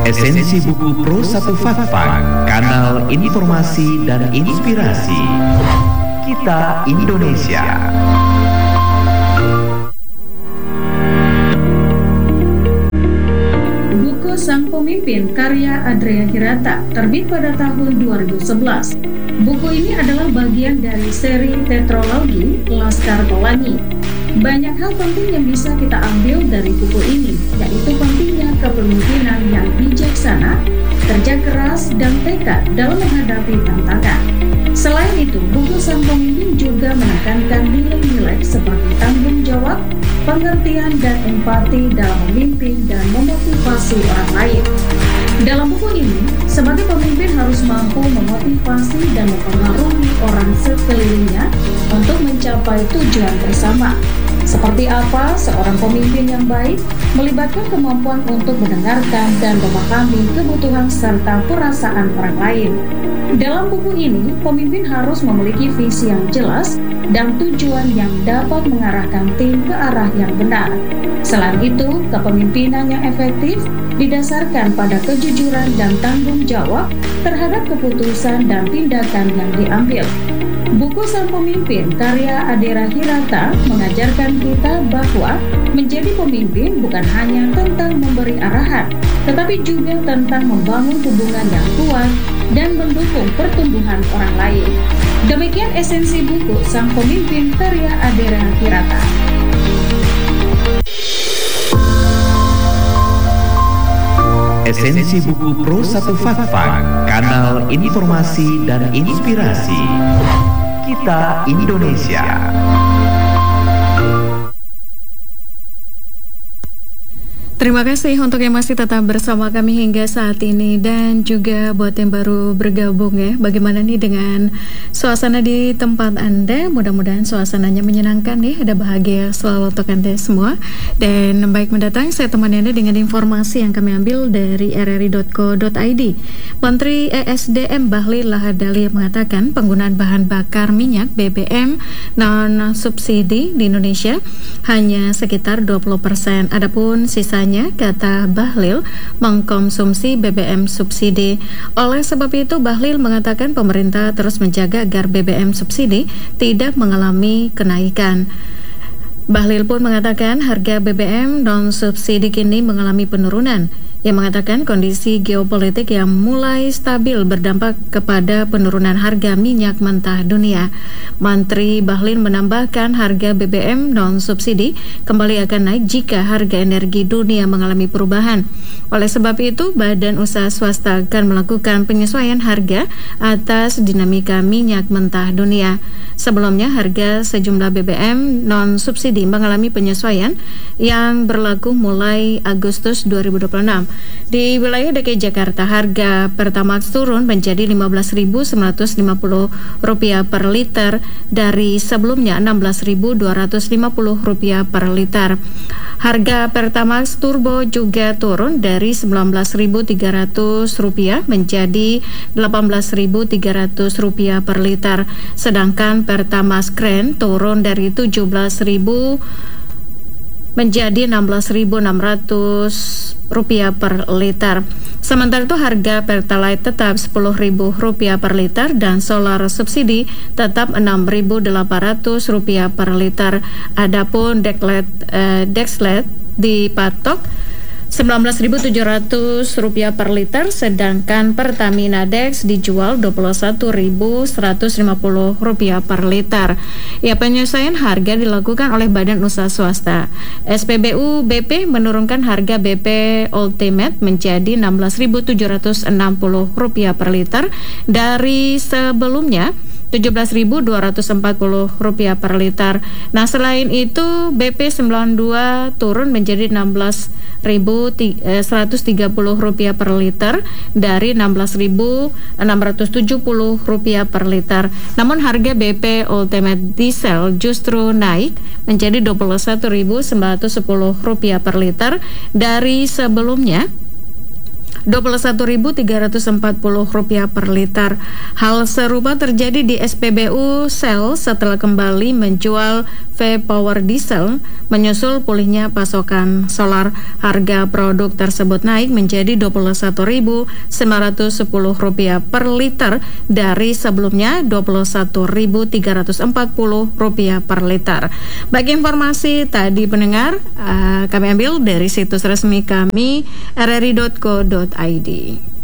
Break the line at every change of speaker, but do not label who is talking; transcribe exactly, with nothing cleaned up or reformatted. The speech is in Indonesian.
Esensi buku Pro satu Fakfak, kanal informasi dan inspirasi. Kita Indonesia.
Buku Sang Pemimpin karya Andrea Hirata terbit pada tahun dua ribu sebelas. Buku ini adalah bagian dari seri tetralogi Laskar Pelangi. Banyak hal penting yang bisa kita ambil dari buku ini, yaitu pentingnya kepemimpinan yang bijaksana, kerja keras, dan tekad dalam menghadapi tantangan. Selain itu, buku Sang Pemimpin juga menekankan nilai-nilai seperti tanggung jawab, pengertian, dan empati dalam memimpin dan memotivasi orang lain. Dalam buku ini, sebagai pemimpin harus mampu memotivasi dan mempengaruhi orang sekelilingnya untuk mencapai tujuan bersama. Seperti apa seorang pemimpin yang baik melibatkan kemampuan untuk mendengarkan dan memahami kebutuhan serta perasaan orang lain. Dalam buku ini, pemimpin harus memiliki visi yang jelas dan tujuan yang dapat mengarahkan tim ke arah yang benar. Selain itu, kepemimpinan yang efektif didasarkan pada kejujuran dan tanggung jawab terhadap keputusan dan tindakan yang diambil. Buku Sang Pemimpin karya Andrea Hirata mengajarkan kita bahwa menjadi pemimpin bukan hanya tentang memberi arahan, tetapi juga tentang membangun hubungan yang kuat dan mendukung pertumbuhan orang lain. Demikian esensi buku Sang Pemimpin karya Andrea Hirata.
Esensi buku Pro satu Fakfak, kanal informasi dan inspirasi. Kita Indonesia.
Terima kasih untuk yang masih tetap bersama kami hingga saat ini, dan juga buat yang baru bergabung ya. Bagaimana nih dengan suasana di tempat Anda? Mudah-mudahan suasananya menyenangkan nih, ada bahagia selalu untuk Anda semua. Dan baik mendatang, saya temani Anda dengan informasi yang kami ambil dari r r i dot co dot i d. Menteri E S D M Bahlil Lahadalia mengatakan penggunaan bahan bakar minyak B B M non subsidi di Indonesia hanya sekitar dua puluh persen. Adapun sisanya, kata Bahlil, mengkonsumsi B B M subsidi. Oleh sebab itu, Bahlil mengatakan pemerintah terus menjaga agar B B M subsidi tidak mengalami kenaikan. Bahlil pun mengatakan harga B B M non-subsidi kini mengalami penurunan. Ia mengatakan kondisi geopolitik yang mulai stabil berdampak kepada penurunan harga minyak mentah dunia. Menteri Bahlil menambahkan harga B B M non-subsidi kembali akan naik jika harga energi dunia mengalami perubahan. Oleh sebab itu, badan usaha swasta akan melakukan penyesuaian harga atas dinamika minyak mentah dunia. Sebelumnya, harga sejumlah B B M non-subsidi mengalami penyesuaian yang berlaku mulai Agustus dua ribu dua puluh enam. Di wilayah D K I Jakarta, harga Pertamax turun menjadi lima belas ribu sembilan ratus lima puluh rupiah per liter dari sebelumnya enam belas ribu dua ratus lima puluh rupiah per liter. Harga Pertamax Turbo juga turun dari sembilan belas ribu tiga ratus rupiah menjadi delapan belas ribu tiga ratus rupiah per liter. Sedangkan Pertamax Grand turun dari tujuh belas ribu menjadi enam belas ribu enam ratus rupiah per liter. Sementara itu harga Pertalite tetap sepuluh ribu rupiah per liter dan solar subsidi tetap enam ribu delapan ratus rupiah per liter. Adapun Dexlet eh, Dexlet dipatok sembilan belas ribu tujuh ratus rupiah per liter, sedangkan Pertamina Dex dijual dua puluh satu ribu seratus lima puluh rupiah per liter. Ya, penyesuaian harga dilakukan oleh badan usaha swasta. S P B U B P menurunkan harga B P Ultimate menjadi enam belas ribu tujuh ratus enam puluh rupiah per liter dari sebelumnya tujuh belas ribu dua ratus empat puluh rupiah per liter. Nah, selain itu B P sembilan puluh dua turun menjadi enam belas ribu seratus tiga puluh rupiah per liter dari enam belas ribu enam ratus tujuh puluh rupiah per liter. Namun harga B P Ultimate Diesel justru naik menjadi dua puluh satu ribu sembilan ratus sepuluh rupiah per liter dari sebelumnya dua puluh satu ribu tiga ratus empat puluh rupiah per liter. Hal serupa terjadi di S P B U Shell setelah kembali menjual V-Power Diesel menyusul pulihnya pasokan solar. Harga produk tersebut naik menjadi dua puluh satu ribu sembilan ratus sepuluh rupiah per liter dari sebelumnya dua puluh satu ribu tiga ratus empat puluh rupiah per liter. Bagi informasi tadi pendengar, uh, kami ambil dari situs resmi kami r r i dot co dot i d.